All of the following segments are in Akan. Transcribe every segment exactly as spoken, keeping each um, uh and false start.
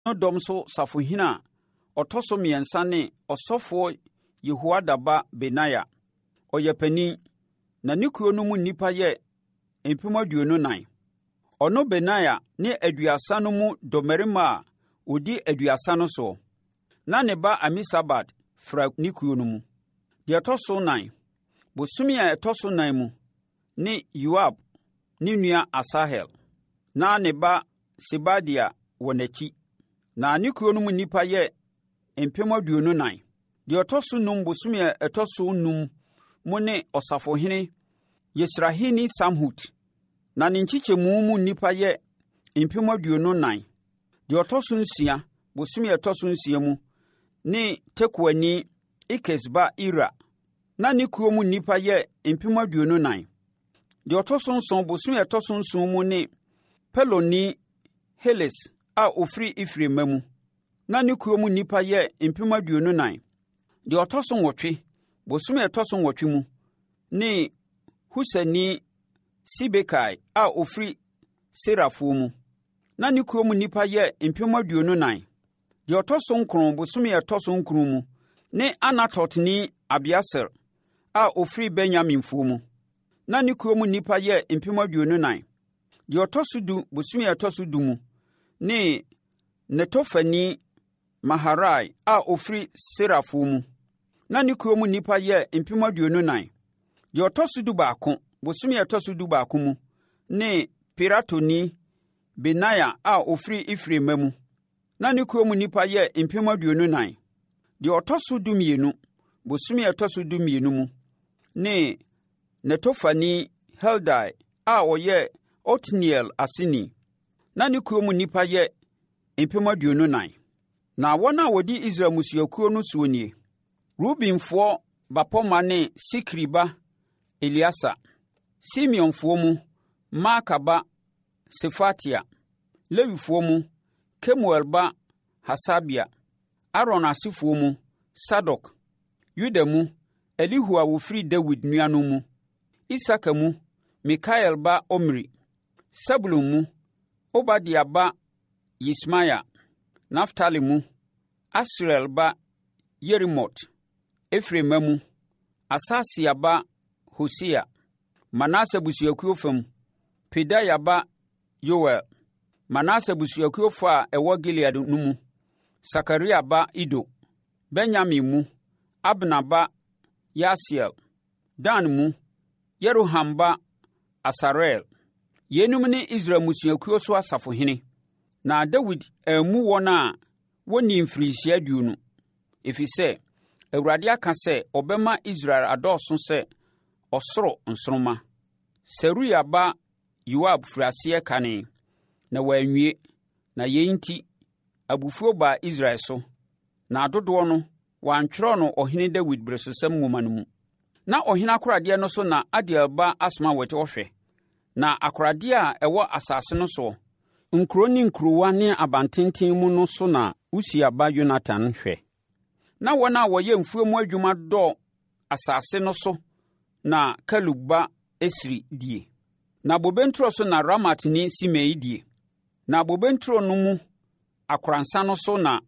no dom so safohina otoso miensa ne osofo Yehoiada ba Benaya oyepani na nikuo no mu nipa ye empem aduonu nan. Ono Benaya ne aduasa no mu domerima a odi aduasa no so. Na ne ba Amisabad fra nikuo no mu. De otoso nan bosumi a etoso nan mu ne Yoab ne nua Asahel. Na ne ba Sebadia wonaki. Na nikuo no mu nipa ye empem aduonu nan. De otoso num bosumi a etoso num mu ne osafohene Yesrahini Samhut. Na ne nchichemu mu nipa ye empem aduonu nan. De otoso nsia bosumi a etoso nsia mu ne Tekoani Ikesba Ira. Na ne kuo mu nipa ye empem aduonu nan. De otoso nson bosumi a etoso nson mu ne Peloni Heles a ofri Efraim mu. Na ne kuo mu nipa ye empem aduonu nan. De otoso nwotwe bosumi a etoso nwotwe mu ne Husani Sibekai a ofri Serafo mu. Na ne kuo mu nipa ye empem aduonu nan. De otoso nkron bosumi a etoso nkron mu ne Anatot ni Abiaser a ofri Benyamin fo mu. Na ne kuo mu nipa ye empem aduonu nan. De otoso du bosumi a etoso du mu ne Netofani Maharai a ofri Serafo mu. Na ne kuo mu nipa ye empem aduonu nan. De otoso du baako bosumi a etoso du baako mu ne Piratoni Benaya a ofri Efraim mu. Na ne kuo mu nipa ye empem aduonu nan. De otoso du mienu bosumi a etoso du mienu mu ne Netofani Heldai a oye Otniel asini. Na ne kuo mu nipa ye empem aduonu nan. Na wona wodi Israel musiakuo no so nie. Rubinfo Bapoma ne Sikriba Eliasa. Simeonfo mu Makaba Sefatia. Lewifo mu Kemuel ba Hasabia. Aaron asifo mu Sadok. Yuda mu Elihu a wofri David nuano mu. Isaka mu Mikael ba Omri. Sebulun mu Obadia ba Yismaya. Naftali mu Asriel ba Yerimot. Efraim mu Asasia ba Hosea. Manase busuakuo fam Pedaya ba Yoel. Manase busuakuo fa ewo Gilead no mu Sakaria ba Ido. Benyamin mu Abna ba Yasiel. Dan mu Yeroham ba Asarel. Yenum ne Israel musiakuo so asafohene. Na David emu wona woni mfirisia duonu. Efise Awurade aka sɛ obema Israel adɔso sɛ osoro nsoroma. Seruya ba Yoab frase kane na wanwie na yenti abufuo ba Israel so. Na adodo no wantwerɛ no ɔhene David bresosam nwoma no mu. Na ɔhene akorade no so na Adiel ba Asma wete ɔhwɛ. Na akorade a ɛwɔ asase no so nkuro ne nkurowa ne abantenten mu no so na Usia ba Jonathan hwɛ. Na wɔn a wɔyɛ mfuo mu adwuma dɔ asase no so na Kalub ba Esri die. Na bobentro so na Ramat ni Simei die. Na bobentro no mu akoransa no so na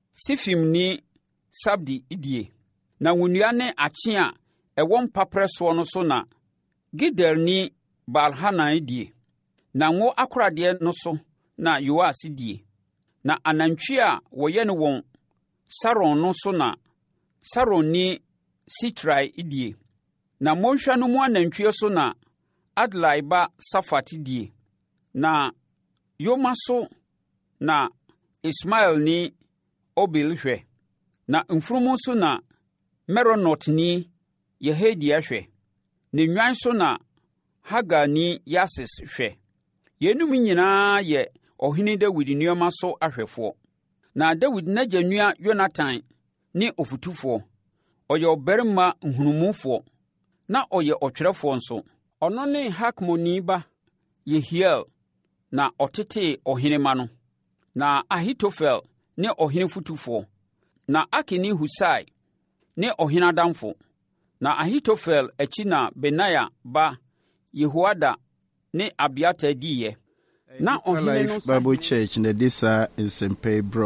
Sifim ni Sabdi die. Na wonua ne akye a ɛwɔ mpapreso no so na Gidel ni Balhanan die. Na ngo akorade no so na Yoas die. Na anantwi a wɔyɛ no wɔn Saron no so na Saron ni Sitrai die. Na monhwa no mu anantwie so na Adlai ba Safat die. Na Yoma so na Ismael ni Obil hwɛ. Na mfurumu so na Meronot ni Yehedia hwɛ. Na nwan so na Hagar ni Yasis hwɛ. Yenum nyinaa yɛ ɔhene Dawid nneɛma so ahwɛfoɔ. Na Dawid n'agya nua Yonatan ne ofutufoɔ. Ɔyɛ ɔbarima nhunumufoɔ. Na ɔyɛ ɔtwerɛfoɔ nso. Ɔno ne Hakmoni ba Yehiel na ɔtete ɔhene ma no. Na Ahitofel ne ɔhene futufoɔ. Na Aki ne Husai ne ɔhene adamfo. Na Ahitofel akyi na Benaya ba Yehoiada ne Abiatar diye. Na ɔhene no Bible Church na disa nsɛmpa bro.